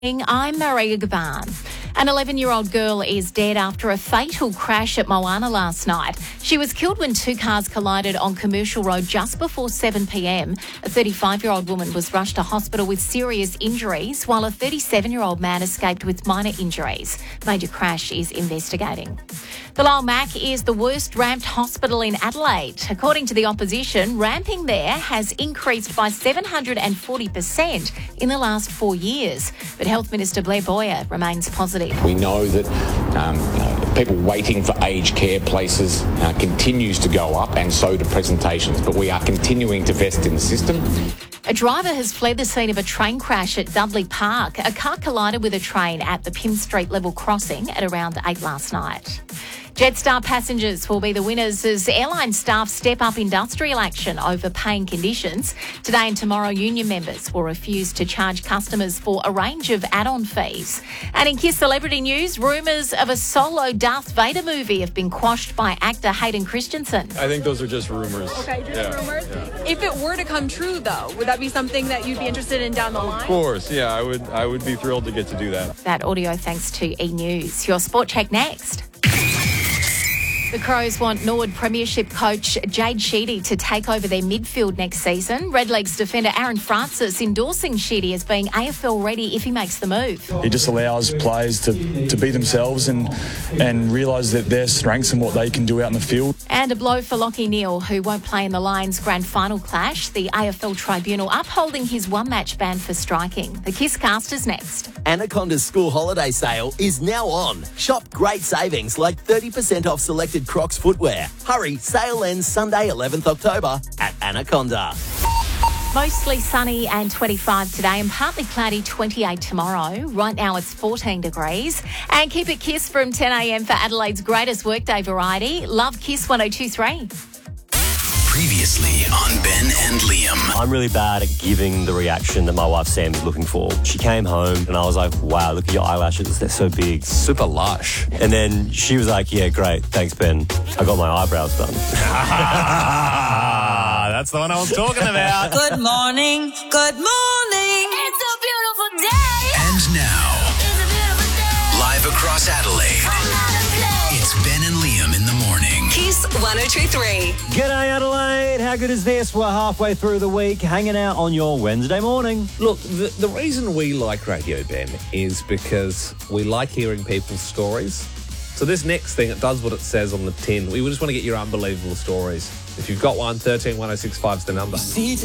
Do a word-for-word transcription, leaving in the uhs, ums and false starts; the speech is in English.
I'm Maria Gaban. An eleven-year-old girl is dead after a fatal crash at Moana last night. She was killed when two cars collided on Commercial Road just before seven p m. A thirty-five-year-old woman was rushed to hospital with serious injuries, while a thirty-seven-year-old man escaped with minor injuries. Major Crash is investigating. The Lyle Mac is the worst ramped hospital in Adelaide. According to the opposition, ramping there has increased by seven hundred forty percent in the last four years. But Health Minister Blair Boyer remains positive. We know that um, uh, people waiting for aged care places uh, continues to go up, and so do presentations. But we are continuing to invest in the system. A driver has fled the scene of a train crash at Dudley Park. A car collided with a train at the Pym Street level crossing at around eight last night. Jetstar passengers will be the winners as airline staff step up industrial action over paying conditions. Today and tomorrow, union members will refuse to charge customers for a range of add-on fees. And in Kiss Celebrity News, rumours of a solo Darth Vader movie have been quashed by actor Hayden Christensen. I think those are just rumours. Okay, just yeah. rumours? Yeah. If it were to come true, though, would that be something that you'd be interested in down the line? Of course, yeah, I would, I would be thrilled to get to do that. That audio thanks to E! News. Your Sport Check next. The Crows want Norwood Premiership coach Jade Sheedy to take over their midfield next season. Redlegs defender Aaron Francis endorsing Sheedy as being A F L ready if he makes the move. He just allows players to, to be themselves and and realise that their strengths and what they can do out in the field. And a blow for Lachie Neale, who won't play in the Lions grand final clash. The A F L Tribunal upholding his one-match ban for striking. The Kiss Cast is next. Anaconda's school holiday sale is now on. Shop great savings like thirty percent off selected Crocs footwear. Hurry, sale ends Sunday eleventh October at Anaconda. Mostly sunny and twenty-five today and partly cloudy twenty-eight tomorrow. Right now it's fourteen degrees. And keep it Kiss from ten a m for Adelaide's greatest workday variety. Love Kiss one oh two three. Previously on Ben and Liam. I'm really bad at giving the reaction that my wife Sam is looking for. She came home and I was like, wow, look at your eyelashes. They're so big. Super lush. And then she was like, yeah, great. Thanks, Ben. I got my eyebrows done. That's the one I was talking about. Good morning. Good morning. It's a beautiful day. And now, It's a beautiful day. live across Adelaide, it's Ben and Liam in the morning. Kiss one oh two three. G'day, Adelaide. How good is this? We're halfway through the week, hanging out on your Wednesday morning. Look, the, the reason we like radio, Ben, is because we like hearing people's stories. So this next thing, it does what it says on the tin. We just want to get your unbelievable stories. If you've got one, thirteen one oh six five is the number.